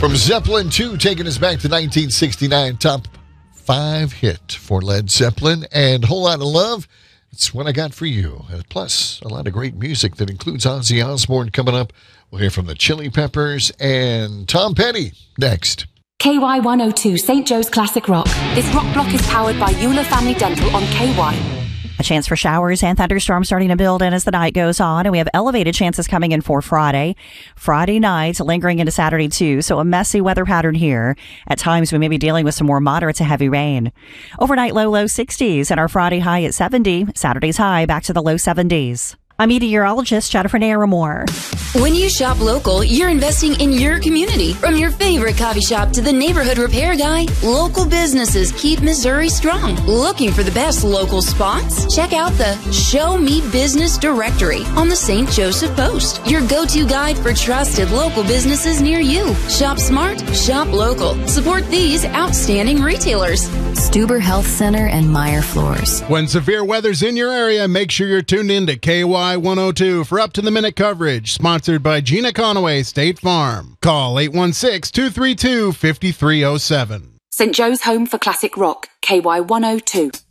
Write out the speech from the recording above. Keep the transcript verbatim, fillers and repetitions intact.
From Zeppelin two, taking us back to nineteen sixty-nine, top five hit for Led Zeppelin, and Whole Lot of Love. It's what I got for you. Plus, a lot of great music that includes Ozzy Osbourne coming up. We'll hear from the Chili Peppers and Tom Petty next. K Y one oh two, Saint Joe's Classic Rock. This rock block is powered by Euler Family Dental on K Y. A chance for showers and thunderstorms starting to build in as the night goes on, and we have elevated chances coming in for Friday. Friday night, lingering into Saturday too, so a messy weather pattern here. At times, we may be dealing with some more moderate to heavy rain. Overnight low, low sixties, and our Friday high at seventy. Saturday's high back to the low seventies. I'm meteorologist Jennifer Naramore. When you shop local, you're investing in your community. From your favorite coffee shop to the neighborhood repair guy, local businesses keep Missouri strong. Looking for the best local spots? Check out the Show Me Business Directory on the Saint Joseph Post, your go-to guide for trusted local businesses near you. Shop smart, shop local. Support these outstanding retailers. Stuber Health Center and Meyer Floors. When severe weather's in your area, make sure you're tuned in to K Y one oh two for up-to-the-minute coverage. Sponsored by Gina Conaway State Farm. Call eight one six, two three two, five three oh seven. Saint Joe's home for classic rock, K Y one oh two.